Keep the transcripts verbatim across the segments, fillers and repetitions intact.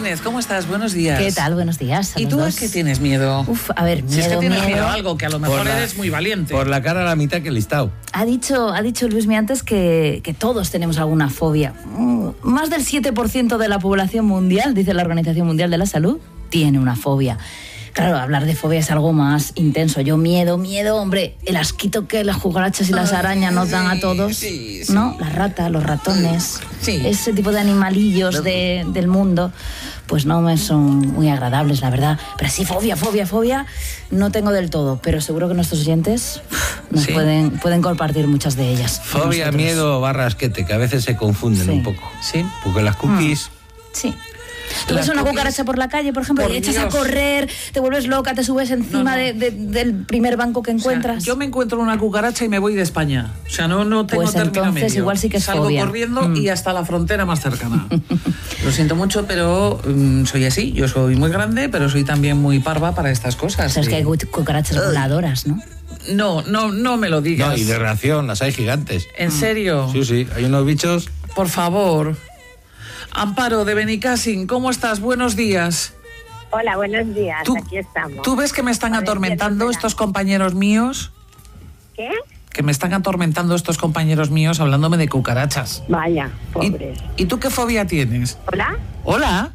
Martínez, ¿cómo estás? Buenos días. ¿Qué tal? Buenos días. ¿Y tú a qué tienes miedo? Uf, a ver, miedo, si es que tienes miedo. miedo a algo, que a lo mejor la, eres muy valiente. Por la cara a la mitad que el listado. Ha dicho, ha dicho Luismi antes que, que todos tenemos alguna fobia. Mm, Más del siete por ciento de la población mundial, dice la Organización Mundial de la Salud, tiene una fobia. Claro, hablar de fobia es algo más intenso. Yo miedo, miedo, hombre, el asquito que las cucarachas y las arañas nos dan a todos, sí, sí. ¿no? Las ratas, los ratones, Sí. ese tipo de animalillos de, del mundo, pues no me son muy agradables, la verdad. Pero sí, fobia, fobia, fobia, no tengo del todo, pero seguro que nuestros oyentes uf, nos Sí. pueden, pueden compartir muchas de ellas. Fobia, Nosotros. miedo, barra asquete, que a veces se confunden Sí. un poco. Sí. Porque las cookies... Sí. Tú Las ves una cookies- cucaracha por la calle, por ejemplo, Por y echas a Dios. correr, te vuelves loca, te subes encima No, no. de- de- del primer banco que O sea, encuentras. yo me encuentro una cucaracha y me voy de España. O sea, no, no tengo Pues término entonces medio. igual sí que es Salgo fobia. corriendo Mm. y hasta la frontera más cercana. Lo siento mucho, pero mm, soy así. Yo soy muy grande, pero soy también muy parva para estas cosas. O sea, es Sí. que hay cu- cucarachas voladoras, ¿no? No, no, no me lo digas. No, y de reacción, las hay gigantes. ¿En serio? Sí, sí, hay unos bichos... Por favor. Amparo de Benicassin, ¿cómo estás? Buenos días. Hola, buenos días, ¿Tú, aquí estamos. ¿Tú ves que me están A ver, atormentando ¿quién estos compañeros míos? ¿Qué? Que me están atormentando estos compañeros míos hablándome de cucarachas. Vaya, ¿Y, pobres. ¿Y tú qué fobia tienes? ¿Hola? Hola.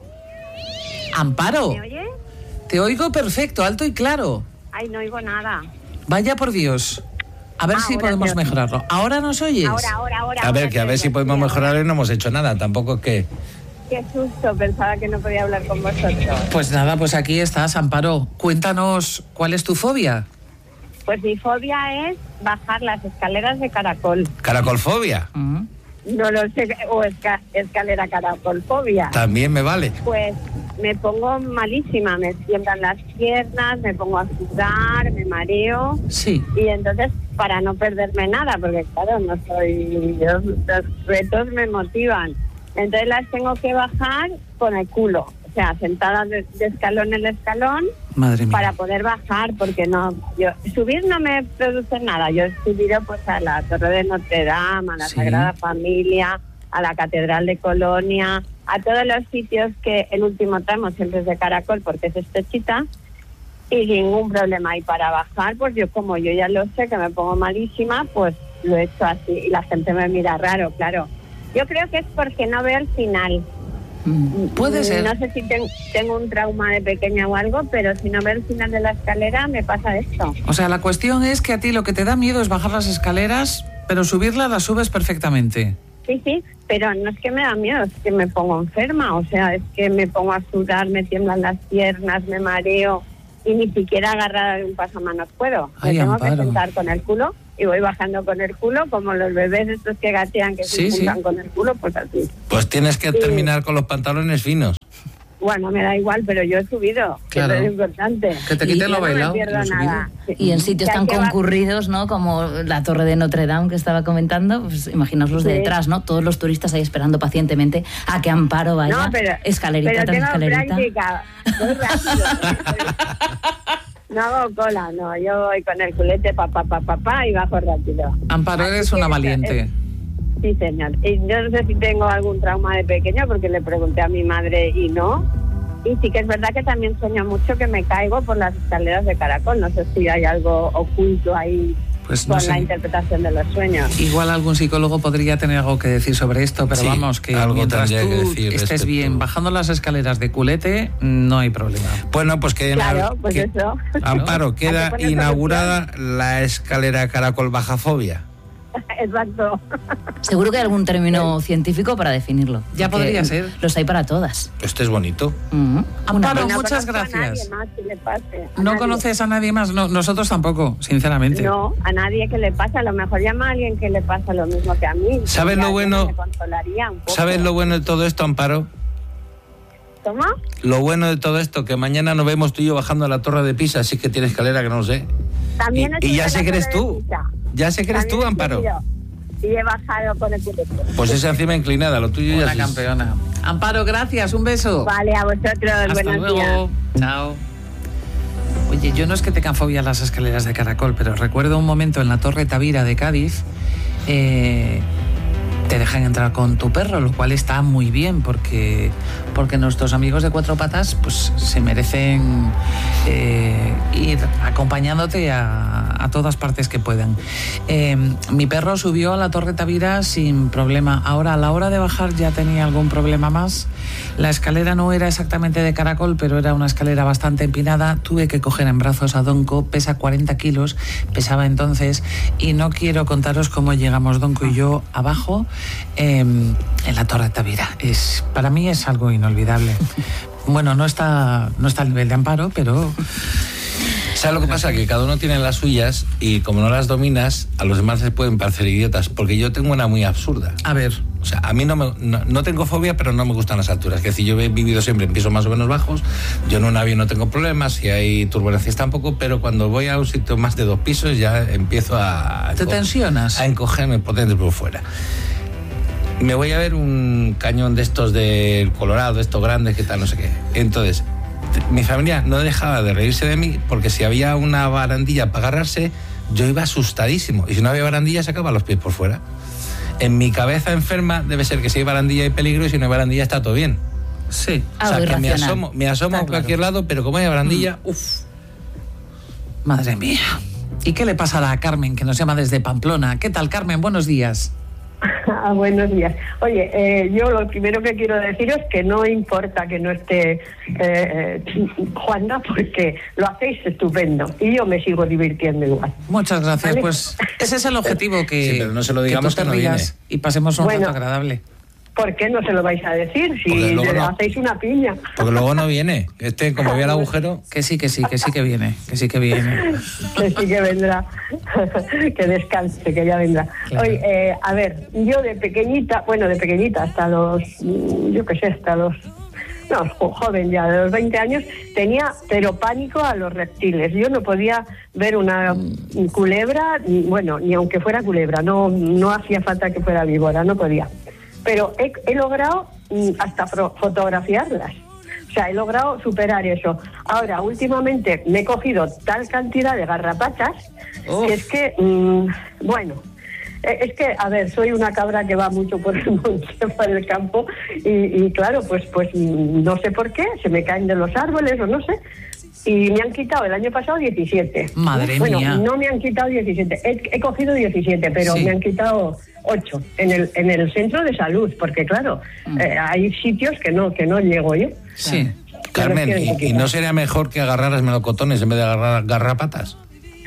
Amparo. ¿Me oyes? Te oigo perfecto, alto y claro. Ay, no oigo nada. Vaya por Dios. A ver Ah, si ahora podemos te oigo. mejorarlo. ¿Ahora nos oyes? Ahora, ahora, ahora. A ver, ahora que a te ver si oigo, podemos sí, mejorar ahora. y no hemos hecho nada. Tampoco es que... Qué susto, pensaba que no podía hablar con vosotros. Pues nada, pues aquí estás, Amparo. Cuéntanos, ¿cuál es tu fobia? Pues mi fobia es bajar las escaleras de caracol. Caracolfobia. Mm. No lo sé, o esca- escalera caracolfobia. También me vale. Pues me pongo malísima, me tiemblan las piernas, me pongo a sudar, me mareo. Sí. Y entonces, para no perderme nada, porque claro, no soy... Yo, los retos me motivan. Entonces las tengo que bajar con el culo. O sea, sentada de, de escalón en escalón Madre mía. para poder bajar, porque no... yo subir no me produce nada. Yo he subido pues a la Torre de Notre Dame, a la Sí. Sagrada Familia, a la Catedral de Colonia, a todos los sitios que el último tramo siempre es de caracol porque es estrechita. Y ningún problema. Y para bajar, pues yo como yo ya lo sé, que me pongo malísima, pues lo he hecho así. Y la gente me mira raro, claro. Yo creo que es porque no veo el final. Mm. Puede ser. No sé si ten- tengo un trauma de pequeña o algo, pero si no veo el final de la escalera, me pasa esto. O sea, la cuestión es que a ti lo que te da miedo es bajar las escaleras, pero subirlas las subes perfectamente. Sí, sí, pero no es que me da miedo, es que me pongo enferma. O sea, es que me pongo a sudar, me tiemblan las piernas, me mareo y ni siquiera agarrar un pasamanos puedo. Ay, me tengo Amparo. que sentar con el culo y voy bajando con el culo, como los bebés estos que gatean, que Sí, se juntan sí. con el culo, pues así. Pues tienes que Sí. terminar con los pantalones finos. Bueno, me da igual, pero yo he subido, que Claro. eso es importante. Que te Y quiten lo yo bailado, No me pierdo lo subido. nada. Sí. Y en sitios Que hay tan que bajar- concurridos, ¿no? Como la Torre de Notre Dame que estaba comentando, pues imaginaos los de Sí. detrás, ¿no? Todos los turistas ahí esperando pacientemente a que Amparo vaya No, pero, escalerita pero tras tengo escalerita. práctica. Voy rápido. No hago cola, no. Yo voy con el culete, pa, pa, pa, pa, pa, y bajo rápido. Amparo, Así eres que una eso valiente. es- Sí, señor. Y yo no sé si tengo algún trauma de pequeño, porque le pregunté a mi madre y no. Y sí que es verdad que también sueño mucho que me caigo por las escaleras de caracol. No sé si hay algo oculto ahí Pues no con sé. la interpretación de los sueños. Igual algún psicólogo podría tener algo que decir sobre esto, pero Sí, vamos, que algo mientras tendría que tú decir estés respecto. bien bajando las escaleras de culete, no hay problema. Bueno, pues que... Claro, pues que- eso. Amparo, queda Hay que poner inaugurada la escalera caracol bajafobia. Exacto. Seguro que hay algún término científico para definirlo. Ya porque podría ser. Los hay para todas. Este es bonito. Mm. Amparo, No muchas conozco a nadie gracias. más que le pase, a ¿No nadie. conoces a nadie más? No, nosotros tampoco, sinceramente. No, a nadie que le pasa. A lo mejor llama a alguien que le pasa lo mismo que a mí. ¿Sabes Ya lo yo bueno? Me consolaría un poco. ¿Sabes lo bueno de todo esto, Amparo? ¿Cómo? Lo bueno de todo esto, que mañana nos vemos tú y yo bajando a la Torre de Pisa, así que tiene escalera que no lo sé. También Y- he y ya subido sé la que eres Torre de tú. Pisa. Ya sé que eres También tú, he Amparo. subido. Y he bajado con el culete. Pues esa encima inclinada, lo tuyo ya Una sí. campeona. Amparo, gracias, un beso. Vale, a vosotros. Hasta buenos luego. días. Chao. Oye, yo no es que tenga fobia a las escaleras de caracol, pero recuerdo un momento en la Torre Tavira de Cádiz, eh, te dejan entrar con tu perro, lo cual está muy bien porque, porque nuestros amigos de Cuatro Patas pues se merecen eh, ir acompañándote a, a todas partes que puedan. Eh, mi perro subió a la Torre Tavira sin problema. Ahora, a la hora de bajar ya tenía algún problema más. La escalera no era exactamente de caracol, pero era una escalera bastante empinada. Tuve que coger en brazos a Donko, pesa cuarenta kilos, pesaba entonces, y no quiero contaros cómo llegamos Donko y yo abajo eh, en la Torre Tavira. Es, para mí es algo inolvidable. Bueno, no está, no está al nivel de Amparo, pero... ¿Sabes lo que pasa? Que cada uno tiene las suyas y como no las dominas, a los demás se pueden parecer idiotas. Porque yo tengo una muy absurda. A ver. O sea, a mí no, me, no, no tengo fobia, pero no me gustan las alturas. Es decir, yo he vivido siempre en pisos más o menos bajos. Yo en un avión no tengo problemas, si hay turbulencias tampoco, pero cuando voy a un sitio más de dos pisos ya empiezo a... ¿Te tensionas? A encogerme por dentro y por fuera. Me voy a ver un cañón de estos del Colorado, estos grandes, que tal, no sé qué. Entonces... mi familia no dejaba de reírse de mí porque si había una barandilla para agarrarse, yo iba asustadísimo. Y si no había barandilla, sacaba los pies por fuera. En mi cabeza enferma debe ser que si hay barandilla hay peligro y si no hay barandilla está todo bien. Sí. O sea, que me asomo, me asomo a cualquier lado, pero como hay barandilla, mm. uff. Madre mía. ¿Y qué le pasa a la Carmen, que nos llama desde Pamplona? ¿Qué tal, Carmen? Buenos días. Ah, buenos días. Oye, eh, yo lo primero que quiero deciros es que no importa que no esté eh, eh, Juana, porque lo hacéis estupendo y yo me sigo divirtiendo igual. Muchas gracias. ¿Vale? Pues ese es el objetivo, que, sí, pero no se lo digamos que tú te que no rías viene. Y pasemos un bueno, rato agradable. ¿Por qué no se lo vais a decir si no, hacéis una piña? Porque luego no viene. Este, como vea el agujero... Que sí, que sí, que sí que viene. Que sí que viene. Que sí que vendrá. Que descanse, que ya vendrá. Claro. Oye, eh, a ver, yo de pequeñita, bueno, de pequeñita hasta los, yo qué sé, hasta los... No, joven ya, de los veinte años, tenía pero pánico a los reptiles. Yo no podía ver una culebra, bueno, ni aunque fuera culebra, no, no hacía falta que fuera víbora, no podía. Pero he, he logrado hasta fotografiarlas. O sea, he logrado superar eso. Ahora, últimamente me he cogido tal cantidad de garrapatas oh. que es que, mmm, bueno, es que, a ver, soy una cabra que va mucho por el monte, por el campo, y, y claro, pues, pues no sé por qué, se me caen de los árboles o no sé. Y me han quitado el año pasado diecisiete. Madre bueno, mía. No me han quitado diecisiete. He, he cogido diecisiete, pero sí. me han quitado ocho en el en el centro de salud, porque claro, mm. eh, hay sitios que no que no llego yo. Sí. Carmen, ¿y, ¿y no sería mejor que agarraras melocotones en vez de agarrar garrapatas?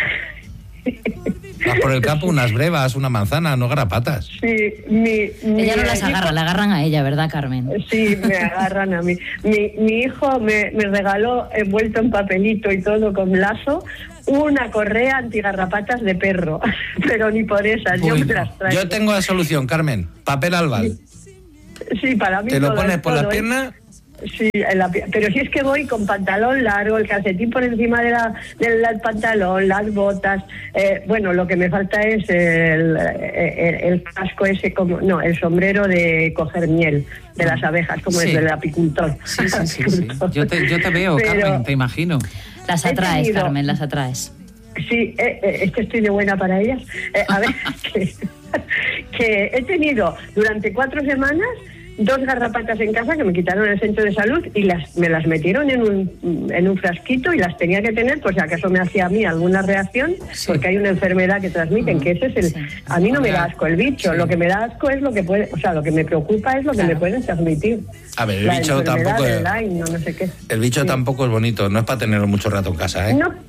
Vas por el campo, unas brevas, una manzana, no garrapatas. Sí, mi, mi ella no las agarra, hijo, la agarran a ella, ¿verdad, Carmen? Sí, me agarran a mí. Mi, mi hijo me, me regaló, envuelto en papelito y todo con lazo, una correa antigarrapatas de perro, pero ni por esas, yo me las traigo. Yo tengo la solución, Carmen, papel albal. Sí, sí, para mí te lo pones por todo, la pierna... ¿eh? Sí, en la, pero si es que voy con pantalón largo, el calcetín por encima de la, del pantalón, las botas, eh, bueno, lo que me falta es el, el, el casco ese, como no, el sombrero de coger miel de las abejas, como sí. es del apicultor. Sí, sí, sí, sí. Yo, te, yo te veo, pero Carmen, te imagino. Las atraes, tenido, Carmen, las atraes. Sí, eh, eh, es que estoy de buena para ellas. Eh, a ver, que, que he tenido durante cuatro semanas dos garrapatas en casa que me quitaron el centro de salud y las me las metieron en un en un frasquito y las tenía que tener por si acaso me hacía a mí alguna reacción, sí. porque hay una enfermedad que transmiten, uh-huh. que ese es el... Sí. A mí no me da asco el bicho, sí. lo que me da asco es lo que puede... O sea, lo que me preocupa es lo claro. que me pueden transmitir. A ver, el La bicho tampoco... Es, Lyme, no, no sé qué. El bicho sí. tampoco es bonito, no es para tenerlo mucho rato en casa, ¿eh? No.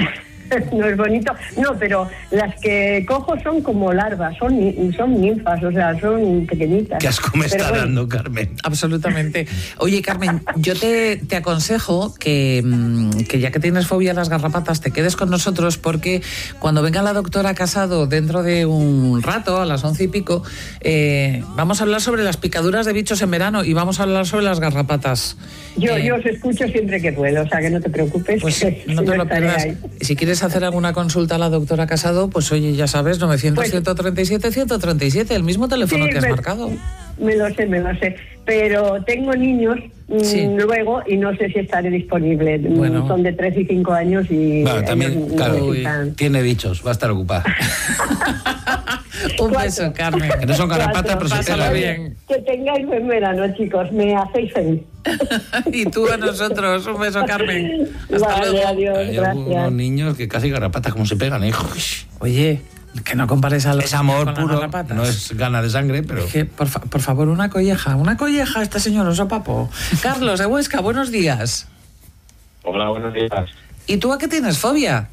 No es bonito, no, pero las que cojo son como larvas, son, son ninfas, o sea, son pequeñitas. ¿Qué asco me está bueno. dando, Carmen? Absolutamente. Oye, Carmen, yo te, te aconsejo que, que ya que tienes fobia a las garrapatas, te quedes con nosotros, porque cuando venga la doctora Casado dentro de un rato, a las once y pico, eh, vamos a hablar sobre las picaduras de bichos en verano y vamos a hablar sobre las garrapatas. Yo, eh, yo os escucho siempre que puedo, o sea, que no te preocupes. Pues que no te lo pierdas. Si quieres hacer alguna consulta a la doctora Casado, pues oye, ya sabes, novecientos, pues, ciento treinta y siete, ciento treinta y siete, el mismo teléfono sí, que has me, marcado. Me lo sé, me lo sé. Pero tengo niños sí. mmm, luego y no sé si estaré disponible. Bueno. Son de tres y cinco años y... Bueno, también, claro, necesitan... tiene bichos, va a estar ocupada. Un Cuatro. beso, Carmen. Que no son garrapatas, Cuatro. pero se Pásalo pegan. bien. Que tengáis buen verano, chicos. Me hacéis feliz. Y tú a nosotros. Un beso, Carmen. Hasta Vale, luego. adiós. Hay Gracias. algunos niños que casi garrapatas, como se pegan, hijo. Oye, que no compares a los Es amor con las puro, garrapatas. no es gana de sangre, pero... Es que, por, fa- por favor, una colleja, una colleja, este señor oso papo. Carlos, de Huesca, buenos días. Hola, buenos días. ¿Y tú a qué tienes fobia?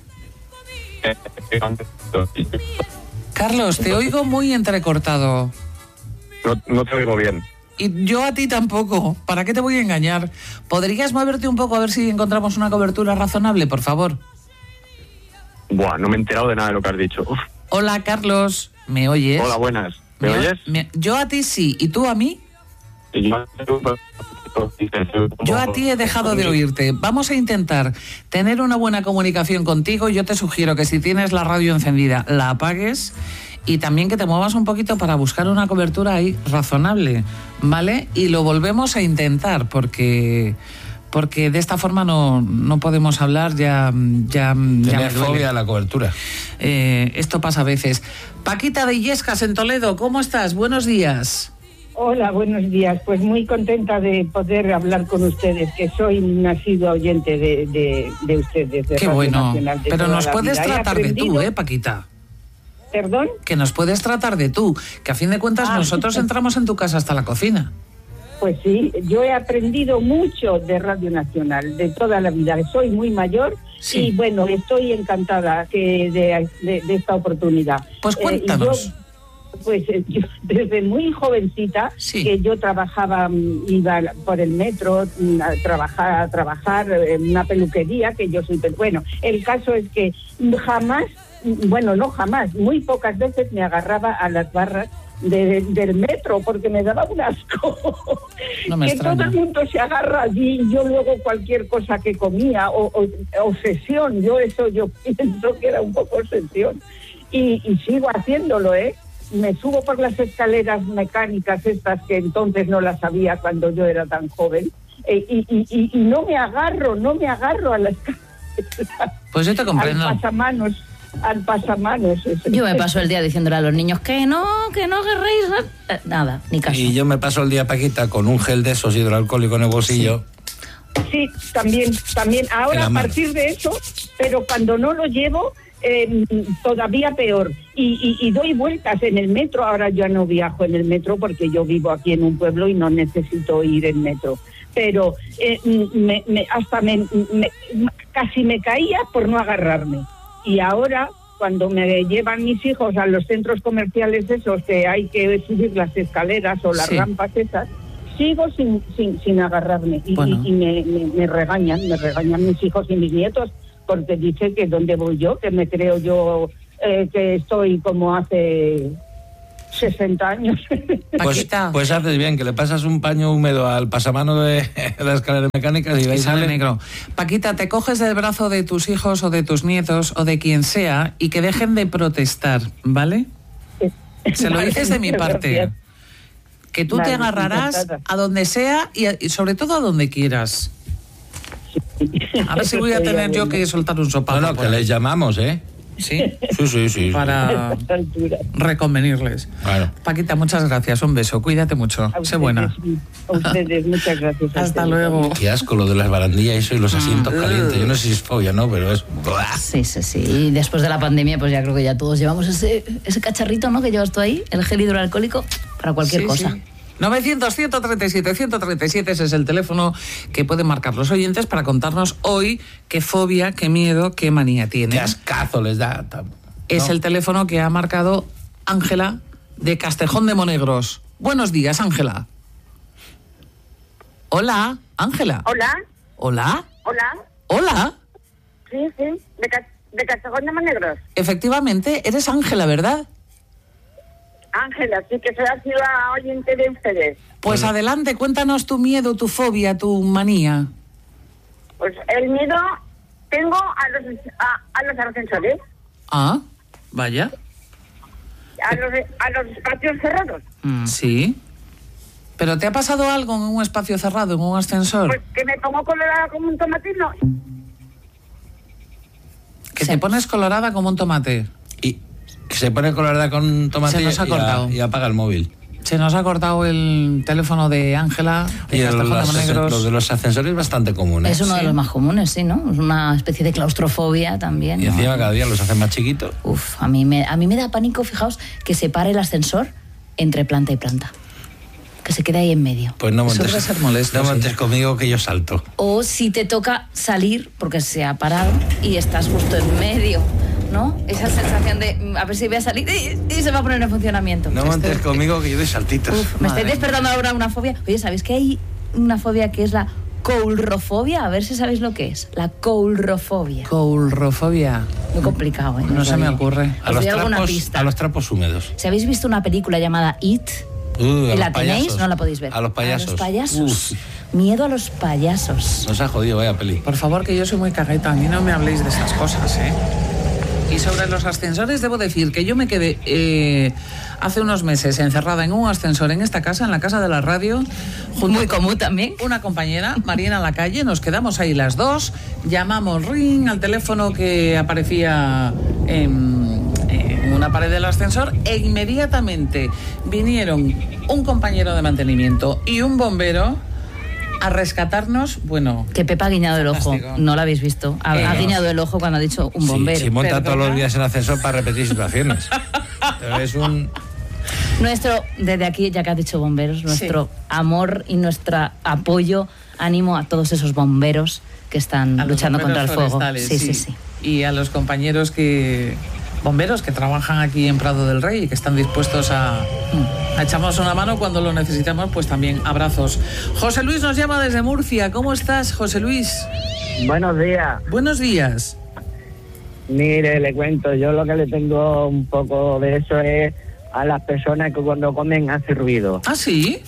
Carlos, te oigo muy entrecortado. No, no te oigo bien. Y yo a ti tampoco. ¿Para qué te voy a engañar? ¿Podrías moverte un poco a ver si encontramos una cobertura razonable, por favor? Buah, no me he enterado de nada de lo que has dicho. Uf. Hola, Carlos. ¿Me oyes? Hola, buenas. ¿Me o- oyes? me- yo a ti sí. ¿Y tú a mí? Yo a ti he dejado de oírte. Vamos a intentar tener una buena comunicación contigo. Yo te sugiero que si tienes la radio encendida, la apagues y también que te muevas un poquito para buscar una cobertura ahí razonable, ¿vale? Y lo volvemos a intentar porque porque de esta forma no, no podemos hablar, ya, ya, ya me Tienes duele. fobia a la cobertura. Eh, esto pasa a veces. Paquita de Illescas en Toledo, ¿cómo estás? Buenos días. Hola, buenos días. Pues muy contenta de poder hablar con ustedes, que soy un nacido oyente de, de, de ustedes. De Qué Radio bueno. Nacional de Pero toda nos la puedes vida. He tratar de tú, aprendido- ¿eh, Paquita? ¿Perdón? Que nos puedes tratar de tú, que a fin de cuentas Ah. nosotros entramos en tu casa hasta la cocina. Pues sí, yo he aprendido mucho de Radio Nacional, de toda la vida. Soy muy mayor Sí. y bueno, estoy encantada que de, de- de esta oportunidad. Pues Eh, y cuéntanos. yo, pues eh, yo, desde muy jovencita, Sí. que yo trabajaba, mm, iba por el metro mm, a trabajar, a trabajar en una peluquería, que yo soy... pe- Bueno, el caso es que jamás, mm, bueno, no jamás, muy pocas veces me agarraba a las barras de- del metro porque me daba un asco. No me que extraña. todo el mundo se agarra allí y yo luego cualquier cosa que comía, o, o- obsesión, yo eso yo pienso que era un poco obsesión. Y, y sigo haciéndolo, ¿eh? Me subo por las escaleras mecánicas estas que entonces no las sabía cuando yo era tan joven, eh, y, y, y, y no me agarro, no me agarro a las escaleras, Pues yo te comprendo. al pasamanos, al pasamanos. eso. Yo me paso el día diciéndole a los niños que no, que no agarréis. eh, Nada, ni caso. Y yo me paso el día, Paquita, con un gel de esos hidroalcohólico en el bolsillo. Sí, también, también. En Ahora la a mano. partir de eso, pero cuando no lo llevo, eh, todavía peor. Y, y, y doy vueltas en el metro. Ahora ya no viajo en el metro porque yo vivo aquí en un pueblo y no necesito ir en metro. Pero eh, me, me- hasta me, me- casi me caía por no agarrarme. Y ahora, cuando me llevan mis hijos a los centros comerciales esos que hay que subir las escaleras o las Sí. rampas esas, sigo sin, sin, sin agarrarme y, Bueno. y- y me, me- me regañan, me regañan mis hijos y mis nietos porque dicen que dónde voy yo, que me creo yo eh, que estoy como hace sesenta años. Pues, Paquita. pues haces bien, que le pasas un paño húmedo al pasamano de las escaleras mecánicas y de Y ahí sale sale negro. Paquita, te coges del brazo de tus hijos o de tus nietos o de quien sea y que dejen de protestar, ¿vale? Se lo Vale, dices de mi muchas parte. gracias. Que tú Vale, te agarrarás encantada. a donde sea y, a- y sobre todo a donde quieras. A ver si voy a Sería tener yo bueno. que soltar un sopapo. No, no, por que ahí. les llamamos, ¿eh? ¿Sí? Sí, sí, sí. Para A esta altura. reconvenirles. Claro. Paquita, muchas gracias. Un beso. Cuídate mucho. A Sé ustedes, buena. A ustedes, muchas gracias. a Hasta ustedes. luego. Qué asco lo de las barandillas y eso y los asientos calientes. Yo no sé si es fobia, ¿no? Pero es... ¡buah! Sí, sí, sí. Y después de la pandemia, pues ya creo que ya todos llevamos ese, ese cacharrito, ¿no? Que llevas tú ahí, el gel hidroalcohólico, para cualquier Sí, cosa. sí. novecientos, ciento treinta y siete, ciento treinta y siete, ese es el teléfono que pueden marcar los oyentes para contarnos hoy qué fobia, qué miedo, qué manía Qué tiene. ascazo les da. Es No. el teléfono que ha marcado Ángela de Castejón de Monegros. Buenos días, Ángela. Hola, Ángela. Hola, Hola, hola. hola. Sí, sí, de, Ca- de Castejón de Monegros. Efectivamente, eres Ángela, ¿verdad? Ángela, sí que soy activa oyente de ustedes. Pues adelante, cuéntanos tu miedo, tu fobia, tu manía. Pues el miedo tengo a los, a, a los ascensores, Ah, vaya. a los, a los espacios cerrados. Sí. ¿Pero te ha pasado algo en un espacio cerrado, en un ascensor? Pues que me pongo colorada como un tomatino. Que te pones colorada como un tomate. Y Que se pone colorada con tomate Se nos ha y, cortado. a- y apaga el móvil. Se nos ha cortado el teléfono de Ángela, de Y Castejón de los, Monegros. los de los ascensores es bastante común, ¿eh? Es uno Sí. de los más comunes, sí, ¿no? Es una especie de claustrofobia también. Y ¿no? encima cada día los hacen más chiquitos. Uf, a mí, me, a mí me da pánico, fijaos, que se pare el ascensor entre planta y planta. Que se quede ahí en medio. Pues no Eso montes, debe ser molesto, no sí. montes conmigo que yo salto. O si te toca salir porque se ha parado y estás justo en medio, ¿no? Esa sensación de mm, a ver si voy a salir y, y se va a poner en funcionamiento. No montes conmigo que yo doy saltitos. Uf, me Madre estáis despertando ahora una fobia. Oye, ¿sabéis que hay una fobia que es la coulrofobia? A ver si sabéis lo que es. La coulrofobia. Coulrofobia. Muy complicado, ¿eh? No se me ocurre. A Os los, doy alguna trapos, pista. a los trapos húmedos. Si habéis visto una película llamada It, Uh, a y la los tenéis, payasos. no la podéis ver. A los payasos. A los payasos. Uf, Miedo a los payasos. nos ha jodido, vaya peli. Por favor, que yo soy muy cagueta. A mí no me habléis de esas cosas, ¿eh? Y sobre los ascensores, debo decir que yo me quedé eh, hace unos meses encerrada en un ascensor en esta casa, en la casa de la radio. Junto Muy común también. Una compañera, Marina Lacalle, nos quedamos ahí las dos, llamamos ring al teléfono que aparecía en, en una pared del ascensor e inmediatamente vinieron un compañero de mantenimiento y un bombero a rescatarnos, bueno... Que Pepa ha guiñado el ojo. Fantástico. No lo habéis visto. Ha, Eh, ha guiñado el ojo cuando ha dicho un bombero. Sí, sí, monta Perdona. todos los días en ascensor para repetir situaciones. Pero es un... Nuestro, desde aquí, ya que has dicho bomberos, nuestro amor y nuestro apoyo, ánimo a todos esos bomberos que están a los luchando contra el bomberos fuego. forestales, Sí, sí, sí. Y a los compañeros que bomberos que trabajan aquí en Prado del Rey y que están dispuestos a, a echarnos una mano cuando lo necesitamos, pues también abrazos. José Luis nos llama desde Murcia. ¿Cómo estás, José Luis? Buenos días. Buenos días. Mire, le cuento, yo lo que le tengo un poco de eso es a las personas que cuando comen hace ruido. ¿Ah, sí?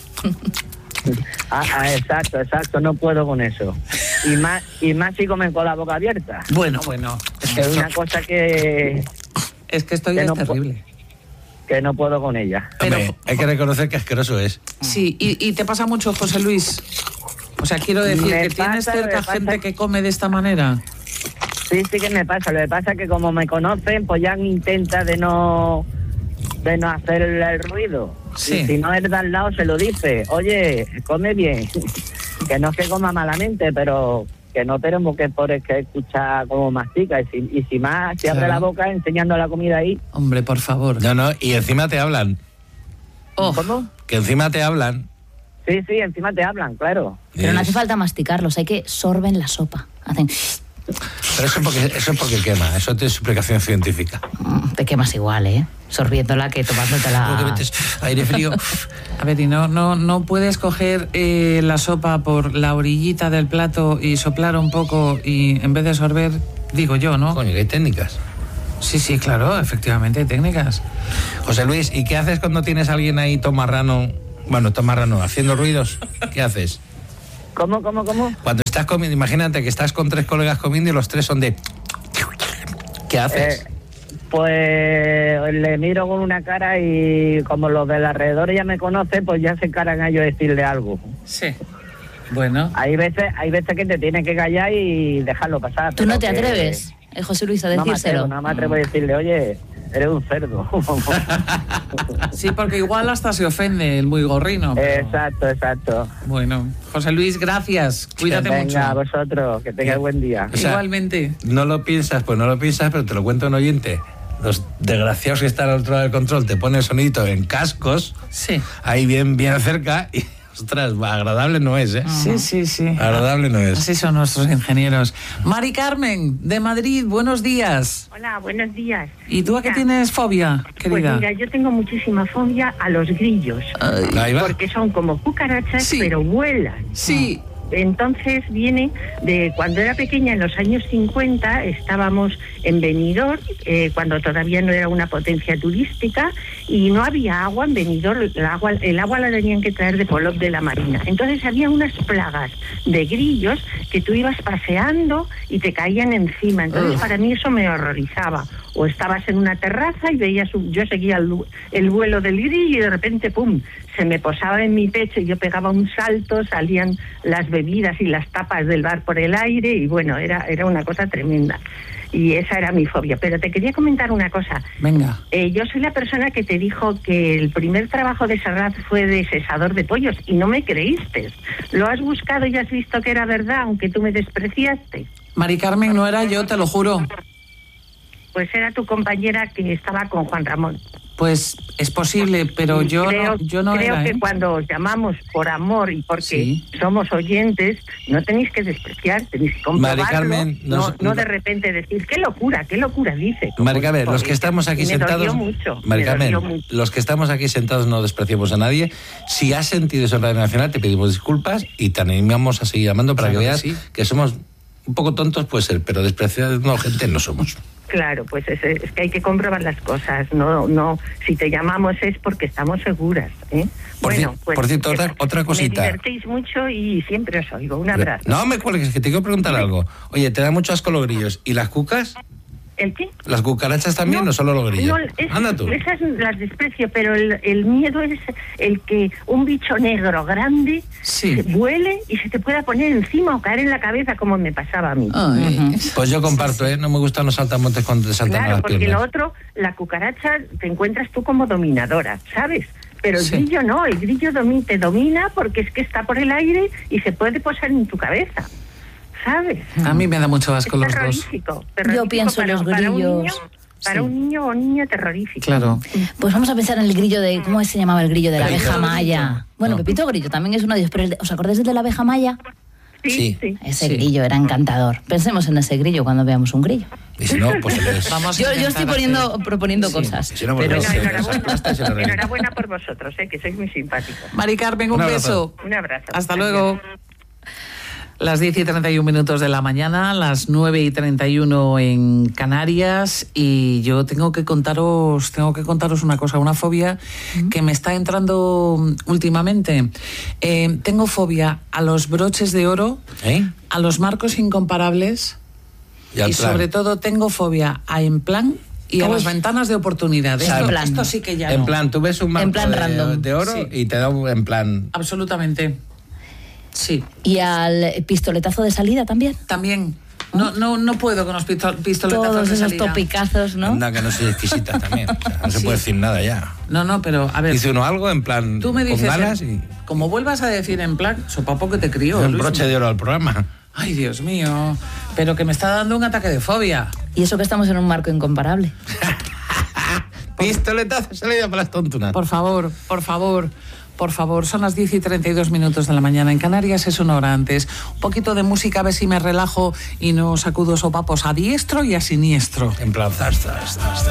Ah, ah, exacto, exacto, no puedo con eso. Y más y más si comen con la boca abierta. Bueno, bueno. Es que Es esto, una cosa que, es que esto ya que es no po- terrible. que no puedo con ella. Pero- Hombre, hay que reconocer que asqueroso es. Sí, y, y te pasa mucho, José Luis. O sea, quiero decir Me que tienes pasa, cerca me pasa. gente que come de esta manera. Sí, sí que me pasa. Lo que pasa es que como me conocen, pues ya intenta de no de no hacer el ruido. Sí. Y si no es de al lado, se lo dice. Oye, come bien. Que no se coma malamente, pero que no tenemos que por que escuchar cómo mastica. Y si, y si más, si abre Claro. la boca enseñando la comida ahí. Hombre, por favor. No, no, y encima te hablan. Oh, ¿Cómo? Que encima te hablan. Sí, sí, encima te hablan, claro. Pero no hace Es- falta masticarlos, hay que sorben la sopa. Hacen... Pero eso porque, eso es porque quema, eso tiene su explicación científica. Mm, Te quemas igual, ¿eh? Sorbiéndola que Porque tomándotela. metes aire frío. a ver, y no, no, no puedes coger eh, la sopa por la orillita del plato y soplar un poco y en vez de sorber, digo yo, ¿no? Coño, que hay técnicas. Sí, sí, claro, efectivamente, hay técnicas. José Luis, ¿y qué haces cuando tienes a alguien ahí tomarrano? Bueno, tomarrano, haciendo ruidos. ¿Qué haces? ¿Cómo, cómo, cómo? Cuando estás comiendo, imagínate que estás con tres colegas comiendo y los tres son de... ¿Qué haces? Eh, pues le miro con una cara y como los del alrededor ya me conocen, pues ya se encaran a yo decirle algo. Sí. Bueno, Hay veces, hay veces que te tienes que callar y dejarlo pasar. ¿Tú pero no te que atreves, eh, José Luis, a No me decírselo? atrevo, no me atrevo a decirle, oye, eres un cerdo. sí, porque igual hasta se ofende el muy gorrino. pero- Exacto, exacto. Bueno, José Luis, gracias. Cuídate Venga, a mucho. vosotros, que tengáis buen día. O sea, Igualmente. No lo piensas, pues no lo piensas, pero te lo cuento un oyente. Los desgraciados que están al otro lado del control te ponen el sonidito en cascos, Sí. ahí bien, bien cerca, y ostras, agradable no es, ¿eh? Sí, sí, sí. Agradable no es. Así son nuestros ingenieros. Mari Carmen, de Madrid, buenos días. Hola, buenos días. ¿Y tú a qué Mira, tienes fobia, Pues querida? mira, yo tengo muchísima fobia a los grillos, Ahí va. porque son como cucarachas, Sí. pero vuelan. Sí. Entonces viene de cuando era pequeña, en los años cincuenta, estábamos en Benidorm, eh, cuando todavía no era una potencia turística, y no había agua en Benidorm, el agua, el agua la tenían que traer de Polop de la Marina. Entonces había unas plagas de grillos que tú ibas paseando y te caían encima. Entonces Ugh. para mí eso me horrorizaba. O estabas en una terraza y veías, un- yo seguía el, el vuelo del grillo y de repente, ¡pum!, se me posaba en mi pecho y yo pegaba un salto, salían las bebidas y las tapas del bar por el aire y bueno, era, era una cosa tremenda. Y esa era mi fobia. Pero te quería comentar una cosa. Venga. Eh, yo soy la persona que te dijo que el primer trabajo de Serrat fue de cesador de pollos y no me creíste. Lo has buscado y has visto que era verdad, aunque tú me despreciaste. Mari Carmen, no era yo, te lo juro. Pues era tu compañera que estaba con Juan Ramón. Pues es posible, pero Y yo creo, no, yo no creo era, que ¿eh? cuando os llamamos por amor y porque Sí. somos oyentes, no tenéis que despreciar, tenéis que comprobarlo. Mari Carmen, no, nos- no de repente decir, qué locura, qué locura dice. Mari Carmen, los que estamos aquí me sentados... dolió mucho, Mari me Carmen, dolió mucho. los que estamos aquí sentados no despreciamos a nadie. Si has sentido eso en Radio Nacional, te pedimos disculpas y te animamos a seguir llamando para Claro que que veas sí. que somos un poco tontos, puede ser, pero despreciando gente no somos. Claro, pues es, es que hay que comprobar las cosas. No, no. Si te llamamos es porque estamos seguras. ¿eh? Por bueno, ci- pues por cierto, otra- eh, otra cosita. Me divertéis mucho y siempre os oigo. Un abrazo. No me cuelgues, que te quiero preguntar algo. Oye, ¿te da mucho asco los grillos? ¿Y las cucas? ¿El qué? ¿Las cucarachas también o solo los grillos? No, es- Anda tú. esas las desprecio, pero el, el miedo es el que un bicho negro grande Sí. se vuele y se te pueda poner encima o caer en la cabeza como me pasaba a mí. Ay, Pues yo comparto, ¿eh? No me gustan los saltamontes cuando te saltan a Claro, las porque piernas. lo otro, la cucaracha te encuentras tú como dominadora, ¿sabes? Pero el Sí. grillo no, el grillo domi- te domina porque es que está por el aire y se puede posar en tu cabeza, ¿sabes? a mí me da mucho asco Es los dos. terrorífico, terrorífico Yo pienso en para, los para un grillos. niño, para Sí. un niño o niña terrorífico. Claro. Pues vamos a pensar en el grillo de... ¿Cómo se llamaba el grillo de la Pepito abeja Grillo. maya? Bueno, No. Pepito Grillo también es uno de ellos, pero el de- ¿os acordáis del de la abeja maya? Sí, Sí. sí. Ese Sí. grillo era encantador. Pensemos en ese grillo cuando veamos un grillo. Y si no, pues se les... Vamos a Yo, yo intentar estoy poniendo, hacer- proponiendo Sí. cosas. Si no, pues pero- se Bueno, les enhorabuena, aplasta y se les revienta. enhorabuena por vosotros, eh, que sois muy simpáticos. Mari Carmen, un, Un abrazo. beso. Un abrazo. Hasta Adiós. luego. Las diez y treinta y un minutos de la mañana, las nueve y treinta y uno en Canarias, y yo tengo que contaros, tengo que contaros una cosa, una fobia que me está entrando últimamente. Eh, tengo fobia a los broches de oro, ¿Eh? a los marcos incomparables Y al y plan. sobre todo tengo fobia a en plan y a Uy. las ventanas de oportunidad. O sea, Esto, en plan. esto sí que ya En no. plan, tú ves un marco En plan de, random. de oro Sí. y te da un en plan... Absolutamente. Sí. Y al pistoletazo de salida también. También. No, no, no puedo con los pisto- pistoletazos Todos de esos salida. topicazos, ¿no? Anda, que no soy exquisita también. O sea, no se Sí. puede decir nada ya. No, no, pero a ver. Dice uno algo en plan Tú me dices, con ganas eh, y como vuelvas a decir en plan, sopapo que te crió. un Luis. broche de oro al programa. Ay, Dios mío. Pero que me está dando un ataque de fobia. Y eso que estamos en un marco incomparable. Pistoletazo salida para las tontunas. Por favor, por favor. Por favor, son las diez y treinta y dos minutos de la mañana. En Canarias es una hora antes. Un poquito de música, a ver si me relajo y no sacudo sopapos a diestro y a siniestro. En plan, zas, zas, zas, zas.